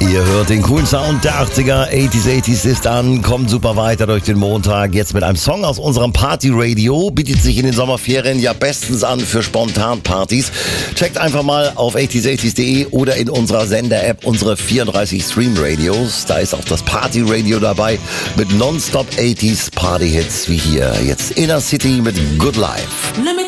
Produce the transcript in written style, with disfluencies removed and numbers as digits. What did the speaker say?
Ihr hört den coolen Sound der 80er, 80s ist an, kommt super weiter durch den Montag. Jetzt mit einem Song aus unserem Party-Radio, bietet sich in den Sommerferien ja bestens an für Spontanpartys. Checkt einfach mal auf 80s80s.de oder in unserer Sender-App unsere 34 Stream-Radios. Da ist auch das Party-Radio dabei mit Nonstop 80s Party-Hits wie hier. Jetzt Inner City mit Good Life.